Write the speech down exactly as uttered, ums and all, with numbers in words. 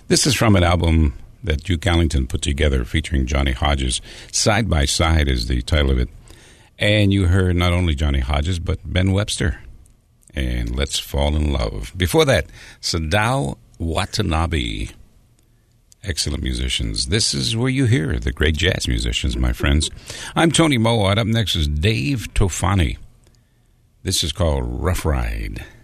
This is from an album that Duke Ellington put together featuring Johnny Hodges. Side by Side is the title of it. And you heard not only Johnny Hodges, but Ben Webster. And Let's Fall in Love. Before that, Sadao Watanabe. Excellent musicians. This is where you hear the great jazz musicians, my friends. I'm Tony Mowat. Up next is Dave Tofani. This is called Rough Ride.